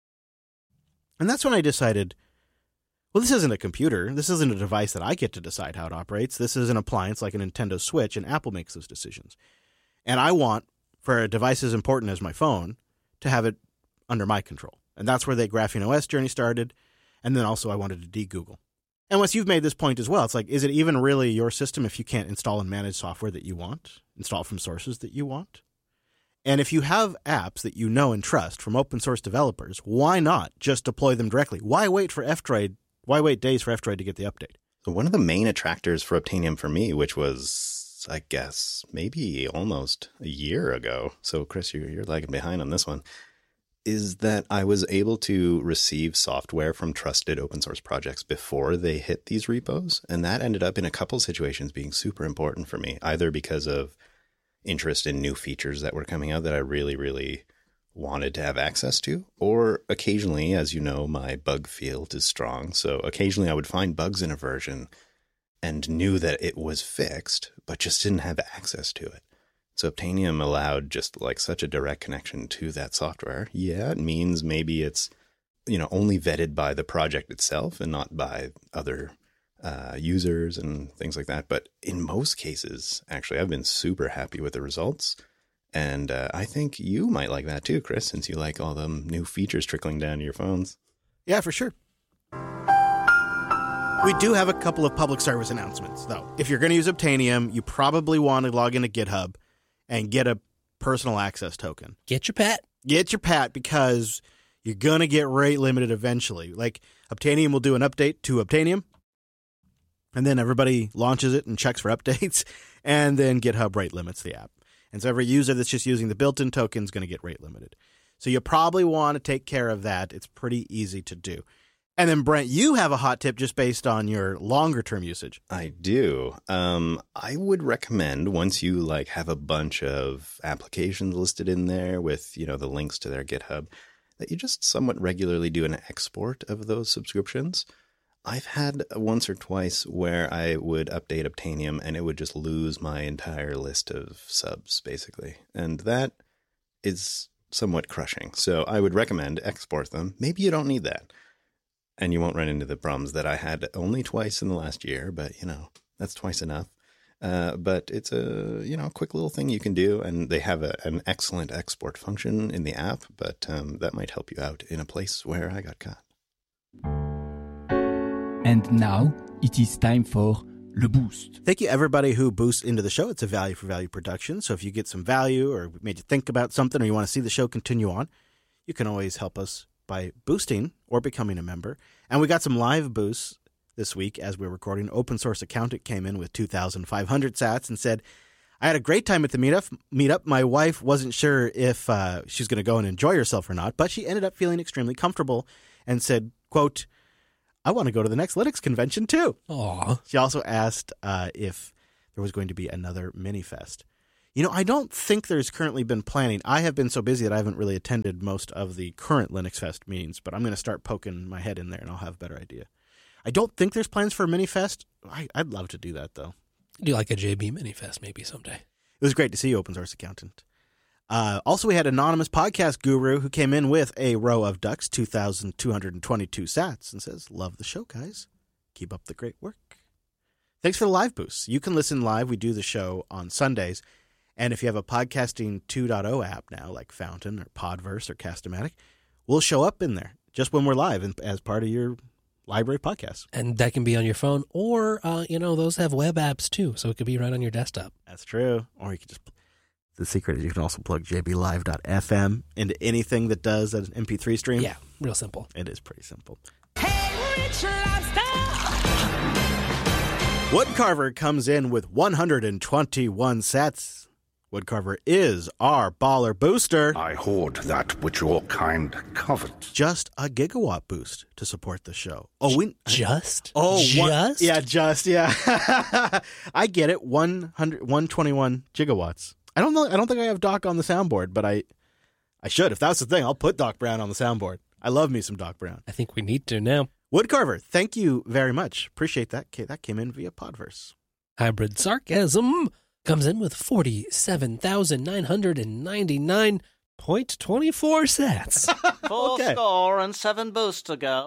And that's when I decided, well, this isn't a computer. This isn't a device that I get to decide how it operates. This is an appliance like a Nintendo Switch, and Apple makes those decisions. And I want, for a device as important as my phone, to have it under my control. And that's where the GrapheneOS journey started. And then also I wanted to de-Google. And once you've made this point as well, it's like, is it even really your system if you can't install and manage software that you want, install from sources that you want? And if you have apps that you know and trust from open source developers, why not just deploy them directly? Why wait for F-Droid? Why wait days for F-Droid to get the update? So one of the main attractors for Obtainium for me, which was, I guess, maybe almost a year ago. So, Chris, you're, you're lagging behind on this one. Is that I was able to receive software from trusted open source projects before they hit these repos. And that ended up in a couple situations being super important for me, either because of interest in new features that were coming out that I really, really wanted to have access to, or occasionally, as you know, my bug field is strong. So occasionally I would find bugs in a version and knew that it was fixed, but just didn't have access to it. So Obtainium allowed just like such a direct connection to that software. Yeah, it means maybe it's, you know, only vetted by the project itself and not by other uh, users and things like that. But in most cases, actually, I've been super happy with the results. And uh, I think you might like that too, Chris, since you like all the new features trickling down to your phones. Yeah, for sure. We do have a couple of public service announcements, though. If you're going to use Obtainium, you probably want to log into GitHub and get a personal access token. Get your pat. Get your pat because you're going to get rate limited eventually. Like Obtainium will do an update to Obtainium, and then everybody launches it and checks for updates, and then GitHub rate limits the app. And so every user that's just using the built-in token is going to get rate limited. So you probably want to take care of that. It's pretty easy to do. And then, Brent, you have a hot tip just based on your longer-term usage. I do. Um, I would recommend once you like have a bunch of applications listed in there with, you know, the links to their GitHub, that you just somewhat regularly do an export of those subscriptions. I've had once or twice where I would update Obtainium and it would just lose my entire list of subs, basically. And that is somewhat crushing. So I would recommend export them. Maybe you don't need that. And you won't run into the problems that I had only twice in the last year, but, you know, that's twice enough. Uh, but it's a, you know, quick little thing you can do. And they have a, an excellent export function in the app, but um, that might help you out in a place where I got caught. And now it is time for Le Boost. Thank you, everybody who boosts into the show. It's a value for value production. So if you get some value or made you think about something or you want to see the show continue on, you can always help us by boosting or becoming a member. And we got some live boosts this week as we're recording. Open Source Accountant came in with two thousand five hundred sats and said, I had a great time at the meetup. Meetup. My wife wasn't sure if uh, she was going to go and enjoy herself or not, but she ended up feeling extremely comfortable and said, quote, I want to go to the next Linux convention too. Aw. She also asked uh, if there was going to be another mini-fest. You know, I don't think there's currently been planning. I have been so busy that I haven't really attended most of the current Linux Fest meetings, but I'm going to start poking my head in there and I'll have a better idea. I don't think there's plans for a mini-fest. I, I'd love to do that, though. Do like a J B mini fest maybe someday. It was great to see you, Open Source Accountant. Uh, also, we had Anonymous Podcast Guru who came in with a row of ducks, two thousand two hundred twenty-two sats, and says, love the show, guys. Keep up the great work. Thanks for the live boosts. You can listen live. We do the show on Sundays. And if you have a Podcasting two point oh app now, like Fountain or Podverse or Cast-O-Matic, we'll show up in there just when we're live and as part of your library podcast. And that can be on your phone, or, uh, you know, those have web apps too, so it could be right on your desktop. That's true. Or you can just, the secret is you can also plug j b live dot f m into anything that does an M P three stream. Yeah, real simple. It is pretty simple. Hey, Rich Lobster! Woodcarver comes in with one hundred twenty-one sats. Woodcarver is our baller booster. I hoard that which your kind covet. Just a gigawatt boost to support the show. Oh, we Just? Oh, one- Just? yeah, just yeah. I get it. one hundred, one hundred twenty-one gigawatts. I don't know. I don't think I have Doc on the soundboard, but I, I should. If that's the thing, I'll put Doc Brown on the soundboard. I love me some Doc Brown. I think we need to now. Woodcarver, thank you very much. Appreciate that. That came in via Podverse. Hybrid Sarcasm comes in with forty-seven thousand nine hundred ninety-nine point two four sats. Four Okay. score and seven boosts to go.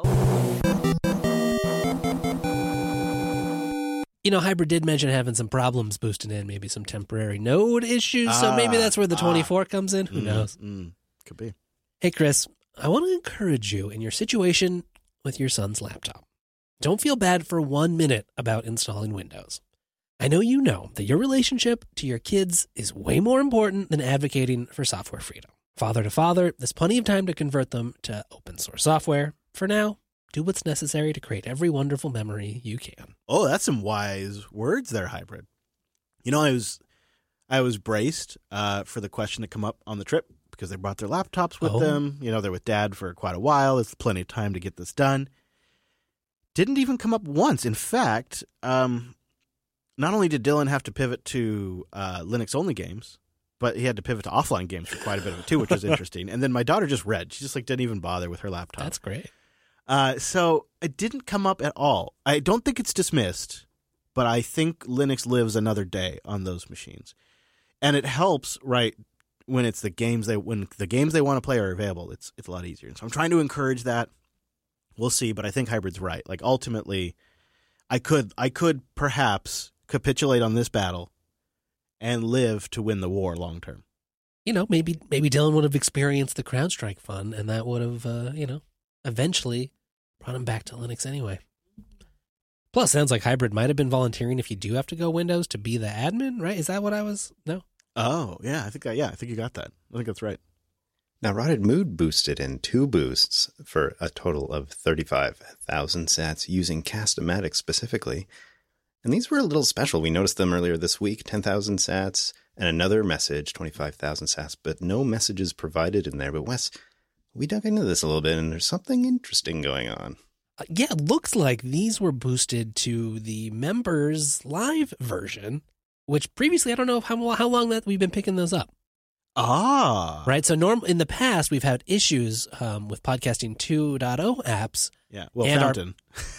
You know, Hybrid did mention having some problems boosting in, maybe some temporary node issues, so maybe Ah, that's where the ah. twenty-four comes in. Who Mm, knows? mm, could be. Hey, Chris, I want to encourage you in your situation with your son's laptop. Don't feel bad for one minute about installing Windows. I know you know that your relationship to your kids is way more important than advocating for software freedom. Father to father, there's plenty of time to convert them to open source software. For now, do what's necessary to create every wonderful memory you can. Oh, that's some wise words there, Hybrid. You know, I was I was braced uh, for the question to come up on the trip because they brought their laptops with Oh. them. You know, they're with Dad for quite a while. It's plenty of time to get this done. Didn't even come up once. In fact, um, not only did Dylan have to pivot to uh, Linux-only games, but he had to pivot to offline games for quite a bit of it too, which was interesting. And then my daughter just read. She just like didn't even bother with her laptop. That's great. Uh, so it didn't come up at all. I don't think it's dismissed, but I think Linux lives another day on those machines, and it helps, right? When it's the games they when the games they want to play are available, it's it's a lot easier. So I'm trying to encourage that. We'll see, but I think Hybrid's right. Like ultimately, I could I could perhaps capitulate on this battle and live to win the war long term. You know, maybe maybe Dylan would have experienced the CrowdStrike fun, and that would have, uh, you know, eventually brought him back to Linux anyway. Plus, sounds like Hybrid might have been volunteering if you do have to go Windows to be the admin, right? Is that what I was? No? Oh yeah, I think that, yeah, I think you got that. I think that's right. Now, Rotted Mood boosted in two boosts for a total of thirty-five thousand sats using Cast-O-Matic specifically. And these were a little special. We noticed them earlier this week, ten thousand sats, and another message, twenty-five thousand sats, but no messages provided in there. But Wes, we dug into this a little bit, and there's something interesting going on. Uh, yeah, it looks like these were boosted to the members live version, which previously, I don't know how, how long that we've been picking those up. Ah, Right. So norm in the past, we've had issues um, with Podcasting two point oh apps Yeah, well, And our- Fountain.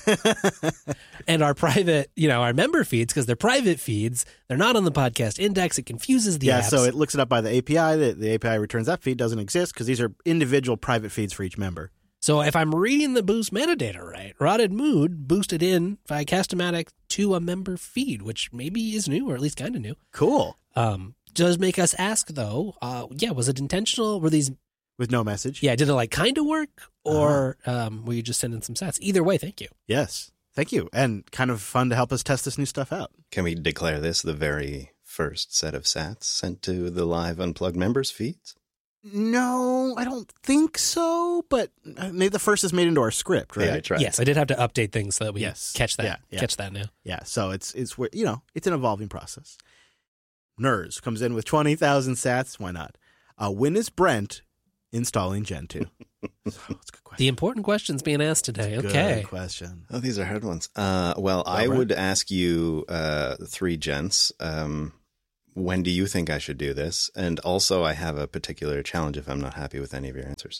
and our private, you know, our member feeds, because they're private feeds. They're not on the podcast index. It confuses the yeah, apps. so it looks it up by the A P I. The, the A P I returns that feed doesn't exist because these are individual private feeds for each member. So if I'm reading the boost metadata right, Rotted Mood boosted in via Cast-O-Matic to a member feed, which maybe is new, or at least kind of new. Cool. Um, does make us ask, though, uh, yeah, was it intentional? Were these, With no message. yeah, did it like kind of work? Or um, were you just sending some sats? Either way, thank you. Yes. Thank you. And kind of fun to help us test this new stuff out. Can we declare this the very first set of sats sent to the live Unplugged members feeds? No, I don't think so. But maybe the first is made into our script, right? Yeah, I tried. Yes, I did have to update things so that we Yes. catch that. Yeah, yeah. Catch that now. Yeah, so it's it's where you know it's an evolving process. Nurs comes in with twenty thousand sats. Why not? Uh, when is Brent installing Gen two? Oh, that's a good question. The important questions being asked today. Good Okay. question. Oh, these are hard ones. Uh, well, I right. would ask you, uh, three gents, um, when do you think I should do this? And also, I have a particular challenge if I'm not happy with any of your answers.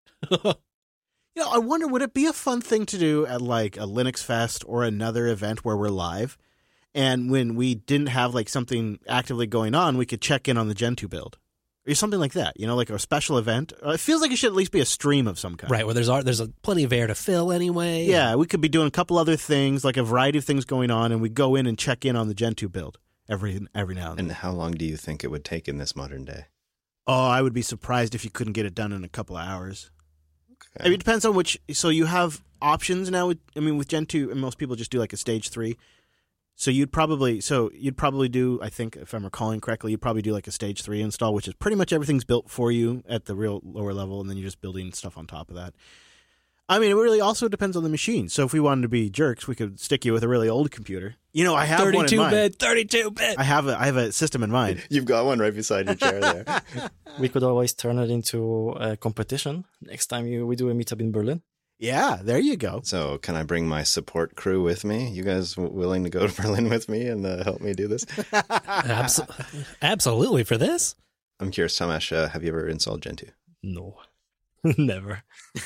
You know, I wonder, would it be a fun thing to do at like a Linux Fest or another event where we're live? And when we didn't have like something actively going on, we could check in on the Gen two build or something like that. You know, like a special event. Uh, It feels like it should at least be a stream of some kind. Right, where there's ar- there's a, plenty of air to fill anyway. Yeah, we could be doing a couple other things, like a variety of things going on, and we go in and check in on the Gen two build every every now and then. And how long do you think it would take in this modern day? Oh, I would be surprised if you couldn't get it done in a couple of hours. Okay. I mean, it depends on which. So you have options now. With, I mean, with Gen two, and most people just do like a stage three. So you'd probably, so you'd probably do. I think, if I'm recalling correctly, you'd probably do like a stage three install, which is pretty much everything's built for you at the real lower level, and then you're just building stuff on top of that. I mean, it really also depends on the machine. So if we wanted to be jerks, we could stick you with a really old computer. You know, I have one in thirty-two mind. bit, thirty-two bit. I have a, I have a system in mind. You've got one right beside your chair there. We could always turn it into a competition next time you, we do a meetup in Berlin. Yeah, there you go. So can I bring my support crew with me? You guys w- willing to go to Berlin with me and uh, help me do this? Abso- absolutely for this. I'm curious, Tomasz, uh, have you ever installed Gen two? No, never.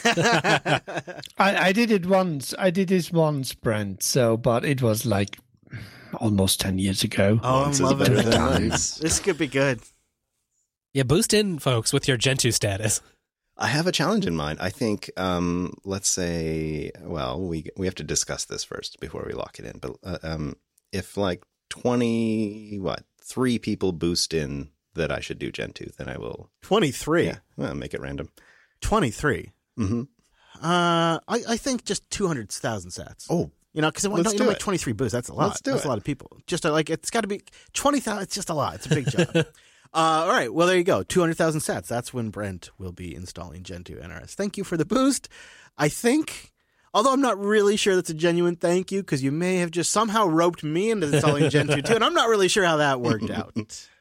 I, I did it once. I did this once, Brent. So, but it was like almost ten years ago. Oh, Once I'm is loving better it. than once. This could be good. Yeah, boost in, folks, with your Gen two status. I have a challenge in mind. I think, um, let's say, well, we we have to discuss this first before we lock it in. But uh, um, if like twenty, what, three people boost in that I should do Gen two, then I will. twenty-three. Yeah, well, make it random. twenty-three. Mm-hmm. Uh, I, I think just two hundred thousand sats. Oh, You know, because Let's you do know, it. like twenty-three boosts, that's a lot. Let's do that's it. a lot of people. Just uh, like, it's got to be twenty thousand. It's just a lot. It's a big job. uh, all right. Well, there you go. two hundred thousand sats. That's when Brent will be installing Gen two N R S. Thank you for the boost. I think, although I'm not really sure that's a genuine thank you, because you may have just somehow roped me into installing Gen two too, and I'm not really sure how that worked out.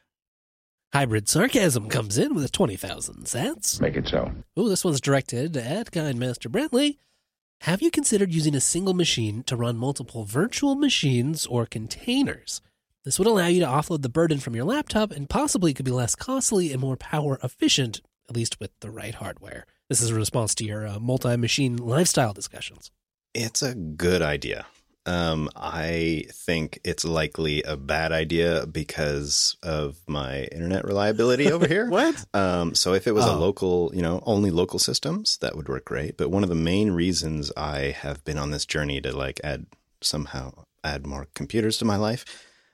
Hybrid Sarcasm comes in with twenty thousand sats. Make it so. Ooh, this one's directed at Kind Master Brentley. Have you considered using a single machine to run multiple virtual machines or containers? This would allow you to offload the burden from your laptop and possibly could be less costly and more power efficient, at least with the right hardware. This is a response to your uh, multi-machine lifestyle discussions. it's a good idea. Um, I think it's likely a bad idea because of my internet reliability over here. What? Um, so if it was a Oh. local, you know, only local systems, that would work great. But one of the main reasons I have been on this journey to like add somehow add more computers to my life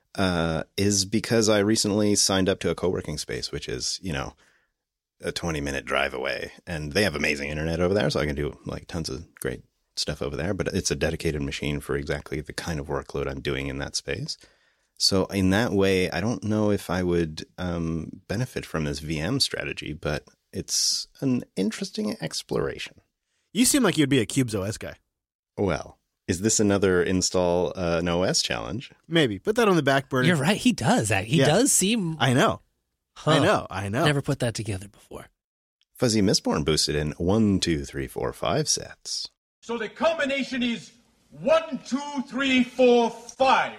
uh, is because I recently signed up to a co-working space, which is, you know, a twenty minute drive away, and they have amazing internet over there. So I can do like tons of great stuff over there, but it's a dedicated machine for exactly the kind of workload I'm doing in that space. So in that way, I don't know if I would um, benefit from this V M strategy, but it's an interesting exploration. You seem like you'd be a CubesOS guy. Well, is this another install uh, an O S challenge? Maybe. Put that on the back burner. You're right. He does. He Yeah. does seem. I know. Huh. I know. I know. Never put that together before. Fuzzy Mistborn boosted in one, two, three, four, five sets. So the combination is one, two, three, four, five.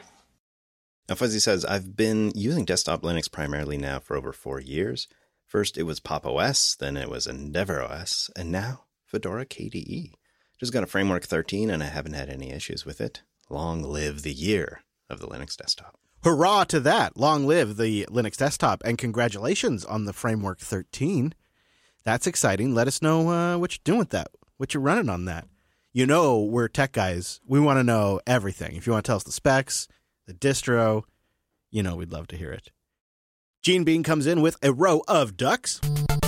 Now, Fuzzy says, I've been using desktop Linux primarily now for over four years. First, it was Pop! O S, then it was Endeavor O S, and now Fedora K D E. Just got a Framework thirteen, and I haven't had any issues with it. Long live the year of the Linux desktop. Hurrah to that. Long live the Linux desktop, and congratulations on the Framework thirteen. That's exciting. Let us know uh, what you're doing with that, what you're running on that. You know, we're tech guys. We want to know everything. If you want to tell us the specs, the distro, you know, we'd love to hear it. Gene Bean comes in with a row of ducks.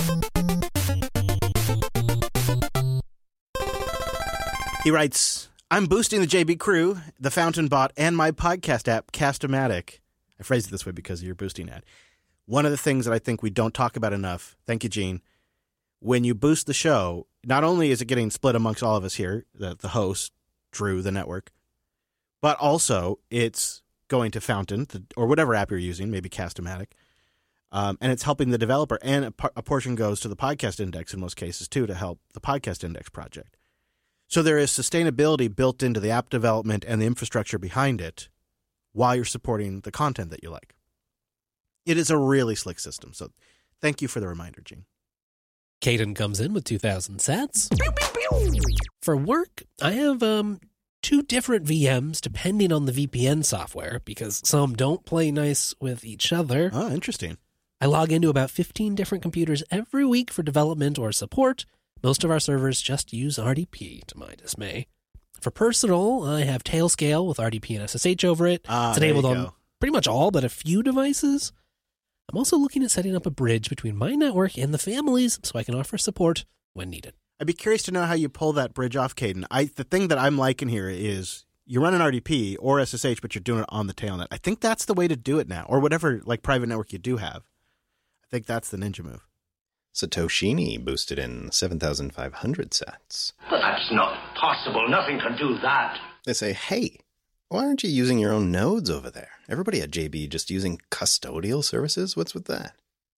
He writes, I'm boosting the J B crew, the Fountain bot, and my podcast app, Cast-O-Matic. I phrased it this way because of your boosting ad. One of the things that I think we don't talk about enough, thank you, Gene, when you boost the show, not only is it getting split amongst all of us here, the, the host, Drew, the network, but also it's going to Fountain, the, or whatever app you're using, maybe Cast-O-Matic, um, and it's helping the developer. And a, par- a portion goes to the Podcast Index in most cases, too, to help the Podcast Index project. So there is sustainability built into the app development and the infrastructure behind it while you're supporting the content that you like. It is a really slick system, so thank you for the reminder, Gene. Caden comes in with two thousand sats. For work, I have um, two different V Ms depending on the V P N software because some don't play nice with each other. Oh, interesting. I log into about fifteen different computers every week for development or support. Most of our servers just use R D P, to my dismay. For personal, I have Tailscale with R D P and S S H over it. Ah, it's there you enabled on go. pretty much all but a few devices. I'm also looking at setting up a bridge between my network and the family's so I can offer support when needed. I'd be curious to know how you pull that bridge off, Caden. I the thing that I'm liking here is you run an R D P or S S H, but you're doing it on the tailnet. I think that's the way to do it now, or whatever like private network you do have. I think that's the ninja move. Satoshini boosted in seven thousand five hundred sats. But that's not possible. Nothing can do that. They say, hey, why aren't you using your own nodes over there? Everybody at J B just using custodial services? What's with that?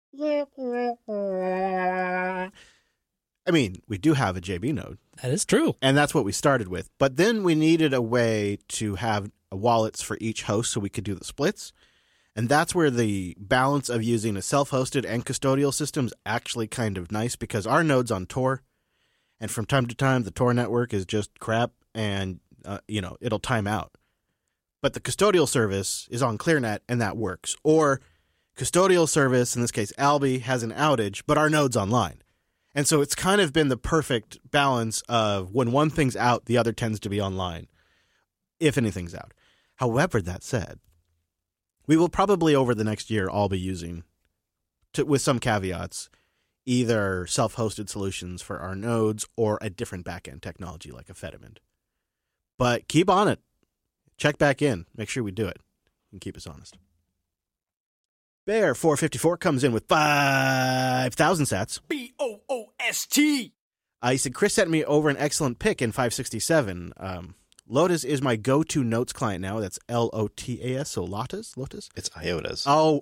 I mean, we do have a J B node. That is true. And that's what we started with. But then we needed a way to have wallets for each host so we could do the splits. And that's where the balance of using a self-hosted and custodial system is actually kind of nice because our node's on Tor. And from time to time, the Tor network is just crap and, uh, you know, it'll time out. But the custodial service is on ClearNet and that works. Or custodial service, in this case, Alby, has an outage, but our node's online. And so it's kind of been the perfect balance of when one thing's out, the other tends to be online, if anything's out. However, that said, we will probably over the next year all be using, to, with some caveats, either self-hosted solutions for our nodes or a different backend technology like a Fedimint. But keep on it. Check back in. Make sure we do it and keep us honest. Bear four fifty-four comes in with five thousand sats. B O O S T. Uh, he said, Chris sent me over an excellent pick in five sixty-seven. Um, Lotus is my go-to notes client now. That's L O T A S, so Lotus? Lotus? It's IOTAs. Oh,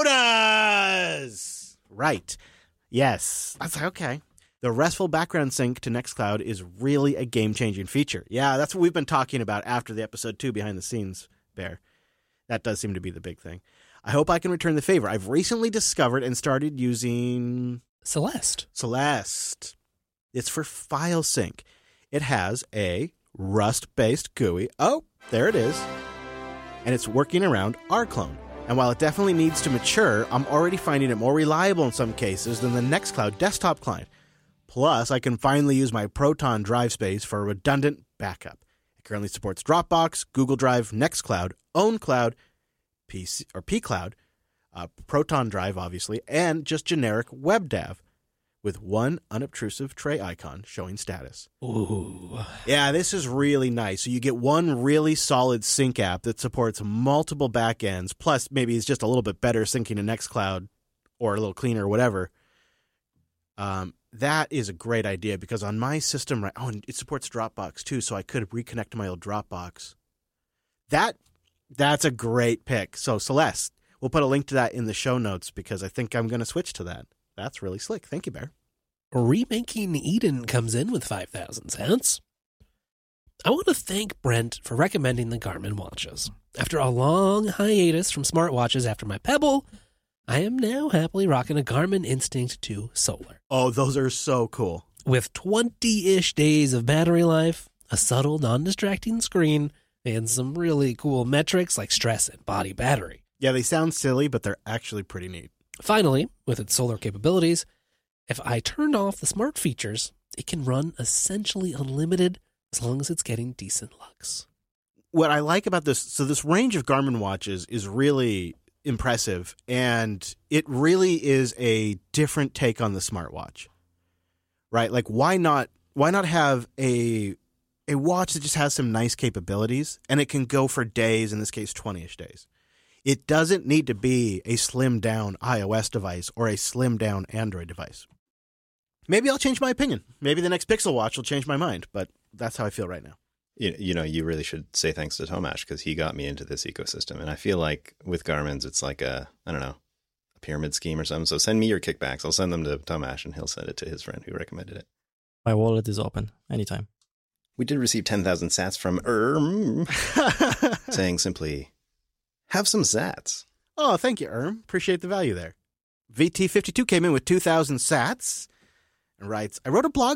IOTAs! Right. Yes. That's okay. The RESTful background sync to Nextcloud is really a game-changing feature. Yeah, that's what we've been talking about after the episode two, behind the scenes, Bear. That does seem to be the big thing. I hope I can return the favor. I've recently discovered and started using Celeste. Celeste. It's for file sync. It has a Rust-based G U I. Oh, there it is. And it's working around rclone. And while it definitely needs to mature, I'm already finding it more reliable in some cases than the Nextcloud desktop client. Plus, I can finally use my Proton drive space for a redundant backup. It currently supports Dropbox, Google Drive, Nextcloud, OwnCloud, P C, or pCloud, uh, Proton Drive, obviously, and just generic WebDAV with one unobtrusive tray icon showing status. Ooh. Yeah, this is really nice. So you get one really solid sync app that supports multiple backends, plus maybe it's just a little bit better syncing to Nextcloud or a little cleaner or whatever. Um, that is a great idea because on my system, right, oh, and it supports Dropbox too, so I could reconnect to my old Dropbox. That That's a great pick. So Celeste, we'll put a link to that in the show notes because I think I'm going to switch to that. That's really slick. Thank you, Bear. Remaking Eden comes in with five thousand cents. I want to thank Brent for recommending the Garmin watches. After a long hiatus from smartwatches after my Pebble, I am now happily rocking a Garmin Instinct two Solar. Oh, those are so cool. With twenty-ish days of battery life, a subtle, non-distracting screen, and some really cool metrics like stress and body battery. Yeah, they sound silly, but they're actually pretty neat. Finally, with its solar capabilities, if I turned off the smart features, it can run essentially unlimited as long as it's getting decent lux. What I like about this, so this range of Garmin watches is really impressive, and it really is a different take on the smartwatch. Right? Like, why not why not have a a watch that just has some nice capabilities, and it can go for days, in this case twenty-ish days. It doesn't need to be a slimmed-down iOS device or a slimmed-down Android device. Maybe I'll change my opinion. Maybe the next Pixel Watch will change my mind, but that's how I feel right now. you, you know, you really should say thanks to Tomasz because he got me into this ecosystem. And I feel like with Garmin's, it's like a, I don't know, a pyramid scheme or something. So send me your kickbacks. I'll send them to Tomasz and he'll send it to his friend who recommended it. My wallet is open anytime. We did receive ten thousand sats from Erm, saying simply, have some sats. Oh, thank you, Erm. Appreciate the value there. V T fifty-two came in with two thousand sats and writes, I wrote a blog